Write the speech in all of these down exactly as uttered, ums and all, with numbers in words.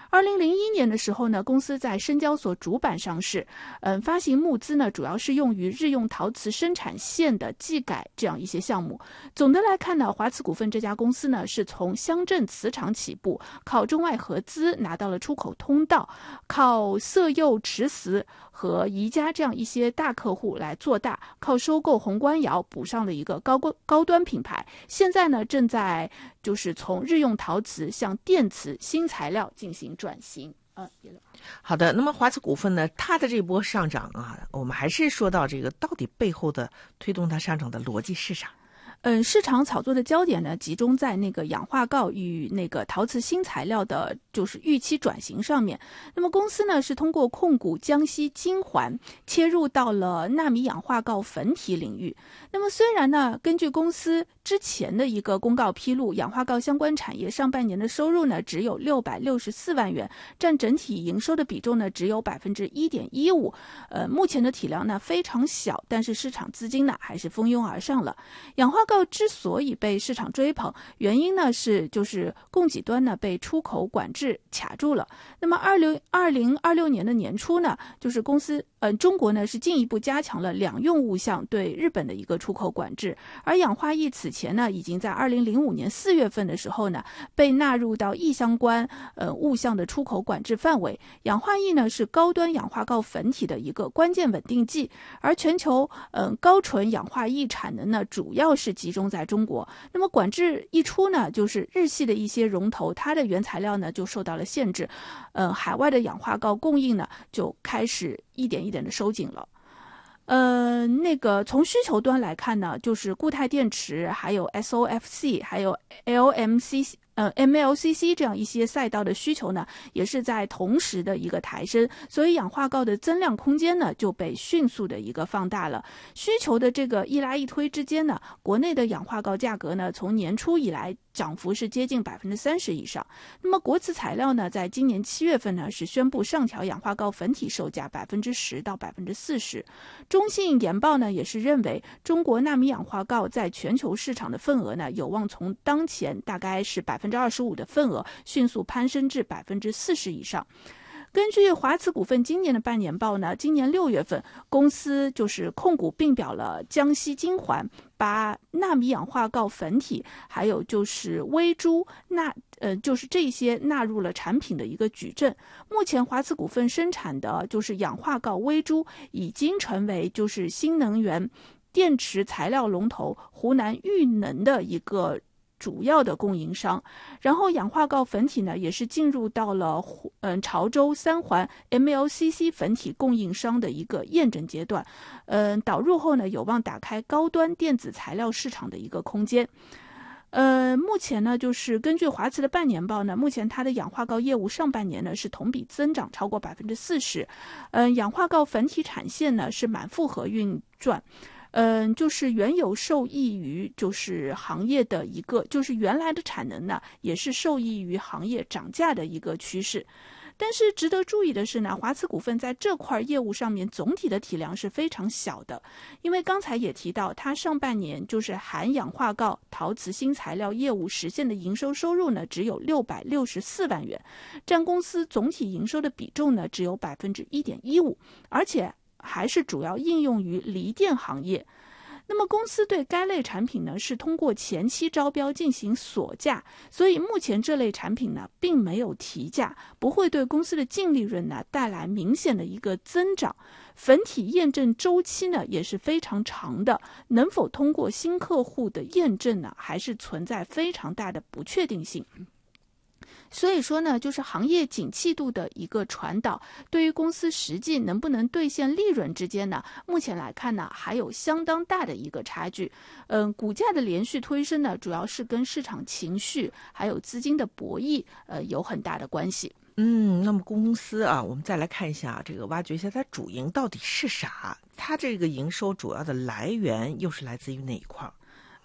二零零一年的时候呢，公司在深交所主板上市，嗯，发行募资呢主要是用于日用陶瓷生产线的技改这样一些项目。总的来看呢，华瓷股份这家公司呢是从乡镇瓷厂起步，靠中外合资拿到了出口通道，靠色釉池瓷和宜家这样一些大客户来做大，靠收购宏观窑补上了一个高高端品牌。现在呢，正在就是从日用陶瓷向电瓷新材料进行转型。嗯， 好的。那么华瓷股份呢，它的这波上涨啊，我们还是说到这个到底背后的推动它上涨的逻辑是啥？ 嗯，市场炒作的焦点呢，集中在那个氧化锆与那个陶瓷新材料的，就是预期转型上面。那么公司呢，是通过控股江西金环，切入到了纳米氧化锆粉体领域。那么虽然呢，根据公司之前的一个公告披露，氧化锆相关产业上半年的收入呢，只有六百六十四万元，占整体营收的比重呢，只有百分之一点一五。呃，目前的体量呢非常小，但是市场资金呢还是蜂拥而上了。氧化锆之所以被市场追捧，原因呢是就是供给端呢被出口管制卡住了。那么二零二零二六年的年初呢，就是公司呃中国呢是进一步加强了两用物项对日本的一个出口管制，而氧化铋此前呢已经在二零零五年四月份的时候呢被纳入到铋相关呃物项的出口管制范围。氧化铋呢是高端氧化锆粉体的一个关键稳定剂，而全球呃高纯氧化铋产能呢主要是集中在中国。那么管制一出呢，就是日系的一些龙头，它的原材料呢就受到了限制，呃，海外的氧化锆供应呢就开始一点一点的收紧了。呃，那个从需求端来看呢，就是固态电池，还有 S O F C， 还有 L M C C。呃 ，M L C C 这样一些赛道的需求呢，也是在同时的一个抬升，所以氧化锆的增量空间呢就被迅速的一个放大了。需求的这个一来一推之间呢，国内的氧化锆价格呢，从年初以来涨幅是接近百分之三十以上。那么国瓷材料呢，在今年七月份呢是宣布上调氧化锆粉体售价百分之十到百分之四十。中信研报呢也是认为，中国纳米氧化锆在全球市场的份额呢，有望从当前大概是百分之二十五的份额迅速攀升至百分之四十以上。根据华瓷股份今年的半年报呢，今年六月份公司就是控股并表了江西金环，把纳米氧化锆粉体还有就是微珠纳呃就是这些纳入了产品的一个矩阵。目前华瓷股份生产的就是氧化锆微珠已经成为就是新能源电池材料龙头湖南裕能的一个主要的供应商。然后氧化锆粉体呢也是进入到了嗯潮州三环 M L C C 粉体供应商的一个验证阶段。嗯，导入后呢有望打开高端电子材料市场的一个空间。呃，目前呢，就是根据华瓷的半年报呢，目前它的氧化锆业务上半年呢是同比增长超过百分之四十。嗯，氧化锆粉体产线呢是满负荷运转。嗯，就是原有受益于就是行业的一个，就是原来的产能呢，也是受益于行业涨价的一个趋势。但是值得注意的是呢，华瓷股份在这块业务上面总体的体量是非常小的，因为刚才也提到，它上半年就是含氧化锆陶瓷新材料业务实现的营收收入呢，只有六百六十四万元，占公司总体营收的比重呢，只有百分之一点一五，而且还是主要应用于锂电行业。那么公司对该类产品呢是通过前期招标进行锁价，所以目前这类产品呢并没有提价，不会对公司的净利润呢带来明显的一个增长。粉体验证周期呢也是非常长的，能否通过新客户的验证呢，还是存在非常大的不确定性。所以说呢，就是行业景气度的一个传导，对于公司实际能不能兑现利润之间呢，目前来看呢，还有相当大的一个差距。嗯，股价的连续推升呢，主要是跟市场情绪还有资金的博弈，呃，有很大的关系。 嗯，那么公司啊，我们再来看一下这个，挖掘一下它主营到底是啥？它这个营收主要的来源又是来自于哪一块？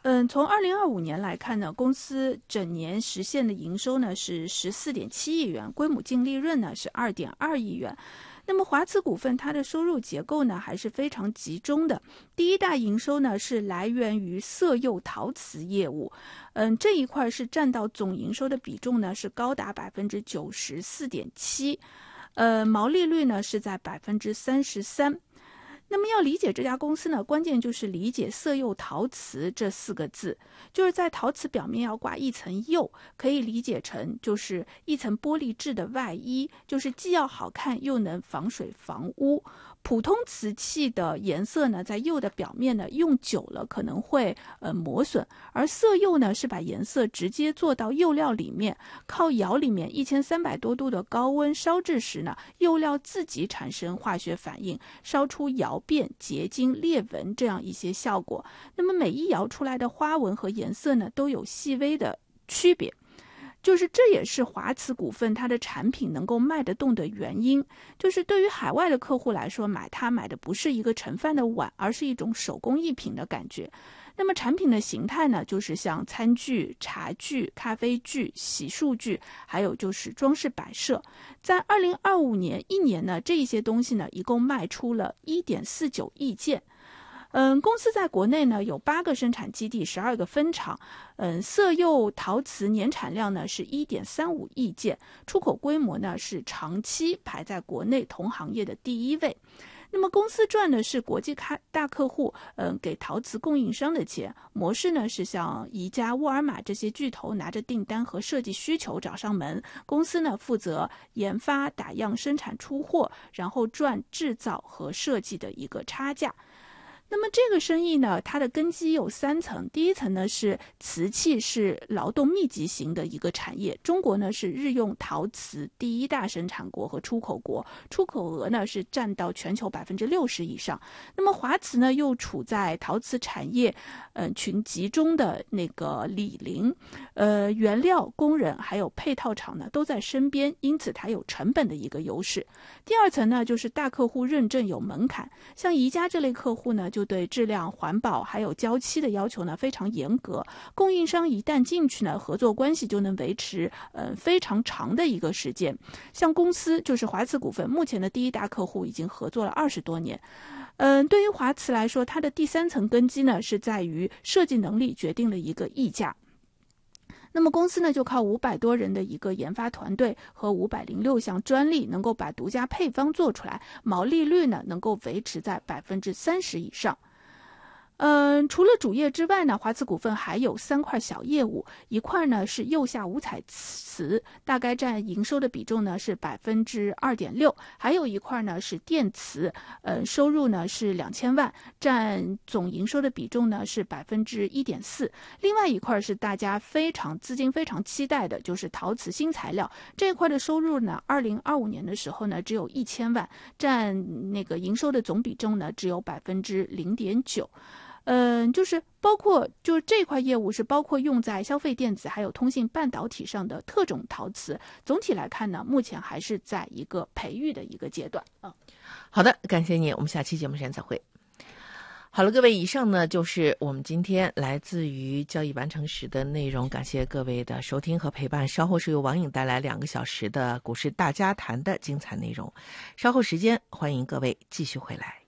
嗯，从二零二五年来看呢，公司整年实现的营收呢是十四点七亿元，归母净利润呢是二点二亿元。那么华慈股份它的收入结构呢还是非常集中的，第一大营收呢是来源于色釉陶瓷业务，嗯，这一块是占到总营收的比重呢是高达百分之九十四点七，呃，毛利率呢是在百分之三十三。那么要理解这家公司呢，关键就是理解色釉陶瓷这四个字，就是在陶瓷表面要挂一层釉，可以理解成就是一层玻璃质的外衣，就是既要好看又能防水防污。普通瓷器的颜色呢，在釉的表面呢用久了可能会呃磨损，而色釉呢是把颜色直接做到釉料里面，靠窑里面一千三百多度的高温烧制时呢，釉料自己产生化学反应，烧出窑变、结晶、裂纹这样一些效果。那么每一窑出来的花纹和颜色呢，都有细微的区别。就是这也是华慈股份它的产品能够卖得动的原因，就是对于海外的客户来说，买它买的不是一个盛饭的碗，而是一种手工艺品的感觉。那么产品的形态呢，就是像餐具、茶具、咖啡具、洗漱具，还有就是装饰摆设。在二零二五年一年呢，这一些东西呢，一共卖出了一点四九亿件。嗯，公司在国内呢有八个生产基地，十二个分厂。嗯，色釉陶瓷年产量呢是一点三五亿件，出口规模呢是长期排在国内同行业的第一位。那么公司赚的是国际大客户嗯给陶瓷供应商的钱，模式呢是像宜家、沃尔玛这些巨头拿着订单和设计需求找上门，公司呢负责研发、打样、生产、出货，然后赚制造和设计的一个差价。那么这个生意呢，它的根基有三层。第一层呢是瓷器是劳动密集型的一个产业，中国呢是日用陶瓷第一大生产国和出口国，出口额呢是占到全球百分之六十以上。那么华慈呢又处在陶瓷产业嗯、呃、群集中的那个李林，呃原料、工人还有配套厂呢都在身边，因此它有成本的一个优势。第二层呢就是大客户认证有门槛，像宜家这类客户呢就对质量、环保还有交期的要求呢非常严格，供应商一旦进去呢，合作关系就能维持呃非常长的一个时间。像公司就是华慈股份目前的第一大客户已经合作了二十多年。嗯、呃，对于华慈来说，它的第三层根基呢是在于设计能力决定了一个溢价。那么公司呢，就靠五百多人的一个研发团队和五百零六项专利，能够把独家配方做出来，毛利率呢能够维持在百分之三十以上。嗯，除了主业之外呢，华慈股份还有三块小业务，一块呢是釉下五彩瓷，大概占营收的比重呢是百分之二点六，还有一块呢是电瓷，呃，收入呢是两千万，占总营收的比重呢是百分之一点四。另外一块是大家非常资金非常期待的，就是陶瓷新材料这一块的收入呢，二零二五年的时候呢只有一千万，占那个营收的总比重呢只有百分之零点九。嗯，就是包括就是这块业务是包括用在消费电子还有通信半导体上的特种陶瓷。总体来看呢，目前还是在一个培育的一个阶段啊。 好的，感谢你，我们下期节目时间再会。好了，各位，以上呢就是我们今天来自于交易完成时的内容，感谢各位的收听和陪伴。稍后是由王颖带来两个小时的股市大家谈的精彩内容，稍后时间欢迎各位继续回来。